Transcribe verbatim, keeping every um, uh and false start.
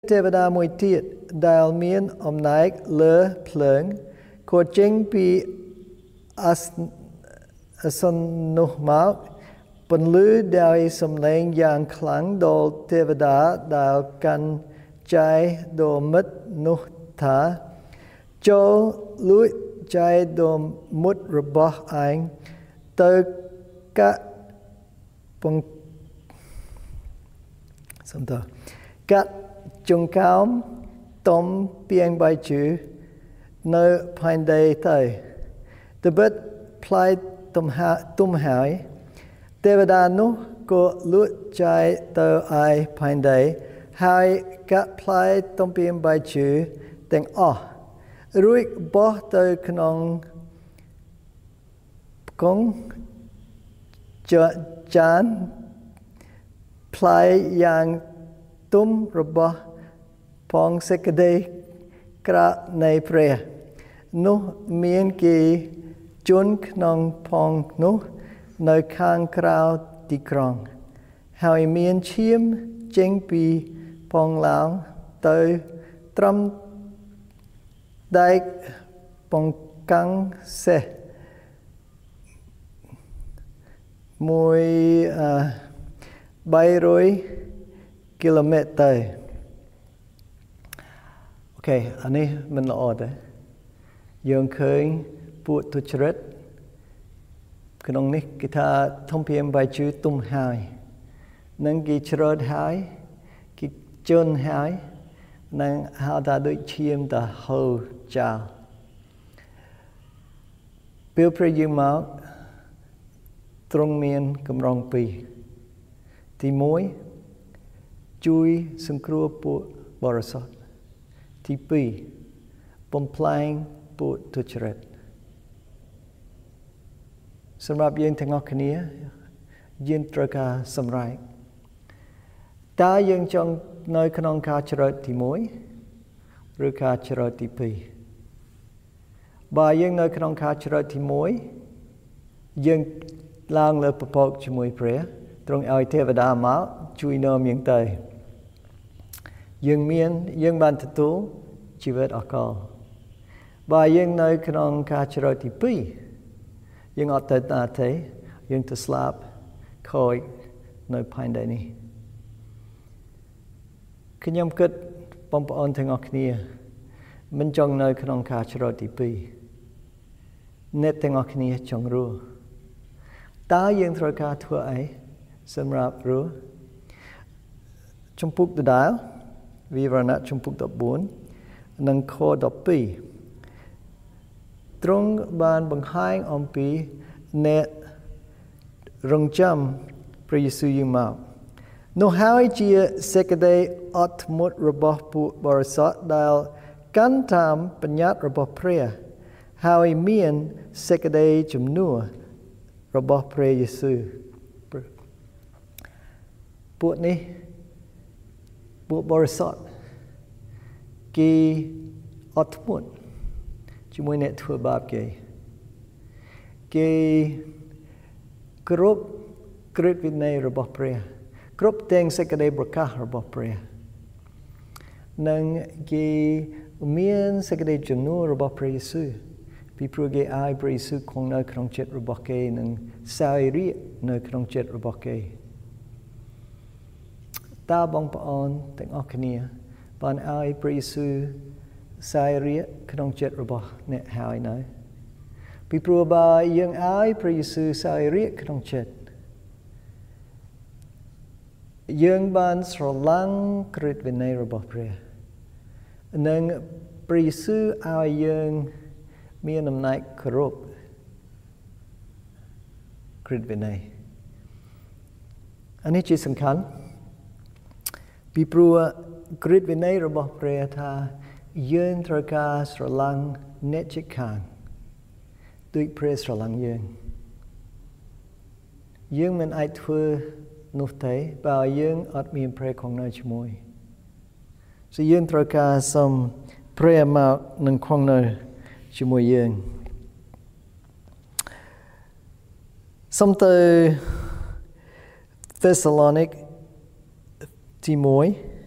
ទេវតាមួយទៀតដែលមានអំណាចលើភ្លើងក៏ចេញពីអាសននោះមកបន្លឺដោយសំឡេងយ៉ាងខ្លាំងដល់ទេវតាដែលកាន់ចែកដ៏មិត្តនោះថាចូលលួចចែកដ៏មុតរបស់ឯងទៅកាត់បង្សំដៅកាត់ចង្កោមទំពាងបាយជូរនៅផែនដីទៅត្បិតផ្លែទំហាទុំហើយទេវតានោះក៏លួចចែកទៅឯផែនដីហើយកាត់ផ្លែទំពាងបាយជូរទាំងអស់រួចបោះទៅក្នុងកងចានផ្លែយ៉ាងទុំរបស់ផងសេចក្តីក្រក់នៃព្រះនោះមានគេជន់ក្នុងផងនោះនៅខាងក្រៅទីក្រុងហើយមានឈាមចេញពីផងឡើងទៅត្រឹមដែកបង្កាំងសេះមួយបីរយគីឡូម៉ែត្រទៅអូខេអានេះមិនល្អទេយើងឃើញពួកទុច្ចរិតក្នុងនេះគេថាធំភាមបាយជូរទុំហើយនឹងគេច្រើតហើយគេជន់ហើយនឹងហៅថាដូចឈាមទៅហូរចោលពេលព្រះយើងមកទ្រង់មានកម្រងពីរទីមួយជួយសង្គ្រោះពួកបរិសុទ្ធទីពីរបំផ្លាញពួកទុច្ចរិតសម្រាប់យើងទាំងអស់គ្នាយើងត្រូវការសម្រេចតើយើងចង់នៅក្នុងការច្រើតទីមួយឬការច្រើតទីពីរបើយើងនៅក្នុងការច្រើតទីមួយយើងឡើងលើពពកជាមួយព្រះទ្រង់ឲ្យទេវតាមកជួយនាំយើងទៅយើងមានយើងបានទទួលជីវិតអកលបើយើងនៅក្នុងការច្រើតទីពីរយើងអត់ទៅណាទេយើងទៅស្លាប់ខូចនៅផែនដីនេះខ្ញុំគិតបងប្អូនទាំងអស់គ្នាមិនចង់នៅក្នុងការច្រើតទីពីរអ្នកទាំងអស់គ្នាចង់រស់តើយើងត្រូវការធ្វើអីសម្រាប់រស់ជំពូកដដែលវិវរណៈជំពូកដប់បួននិងខដប់ពីរទ្រង់បានបង្ហាញអំពីអ្នករងចាំព្រះយេស៊ូវយើងមកនោះហើយជាសេចក្តីអត់ធ្មត់របស់ពួកបរិសុទ្ធដែលកាន់តាមបញ្ញត្តិរបស់ព្រះហើយមានសេចក្តីជំនួសរបស់ព្រះយេស៊ូវពួកនេះពួកបរិសុទ្ធគេអត់ធ្មត់ជាមួយអ្នកធ្វើបាបគេគេគ្រប់ក្រឹតវិន័យរបស់ព្រះគ្រប់ទាំងសេចក្តីប្រកាសរបស់ព្រះនិងគេមានសេចក្តីជំនួសរបស់ព្រះយេស៊ូវពីព្រោះគេឲ្យព្រះយេស៊ូវគង់នៅក្នុងចិត្តរបស់គេនិងសោយរាជ្យនៅក្នុងចិត្តរបស់គេតើបងប្អូនទាំងអស់គ្នាបានឲ្យព្រះយេស៊ូវសោយរាជ្យក្នុងចិត្តរបស់អ្នកហើយនៅពីព្រោះបើយើងឲ្យព្រះយេស៊ូវសោយរាជ្យក្នុងចិត្តយើងបានស្រឡាញ់ក្រឹតវិន័យរបស់ព្រះនិងព្រះយេស៊ូវឲ្យយើងមានអំណាចគោរពក្រឹតវិន័យអានេះជាសំខាន់ពីព្រោះក្រឹតវិន័យរបស់ព្រះថាយើងត្រូវការស្រឡាញ់អ្នកជិតខាងដូចព្រះស្រឡាញ់យើងយើងមិនអាចធ្វើនោះទេបើយើងអត់មានព្រះគង់នៅជាមួយsoយើងត្រូវការសូមព្រះមកនឹងគង់នៅជាមួយយើងសូមទៅ Thessalonik ទីមួយ